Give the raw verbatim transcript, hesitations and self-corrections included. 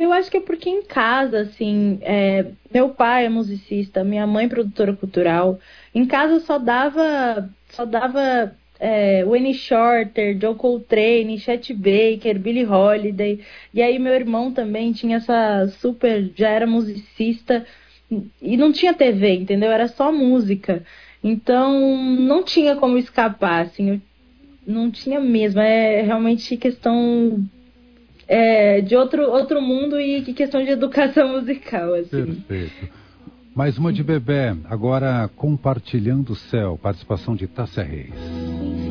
Eu acho que é porque em casa, assim, é, meu pai é musicista, minha mãe é produtora cultural. Em casa só dava, só dava é, Wayne Shorter, Joe Coltrane, Chet Baker, Billie Holiday. E aí meu irmão também tinha essa super, já era musicista e não tinha T V, entendeu? Era só música. Então não tinha como escapar, assim, eu não tinha mesmo. É realmente questão é, de outro, outro mundo e que questão de educação musical, assim. Perfeito. Mais uma de Bebé, agora Compartilhando o Céu, participação de Tássia Reis.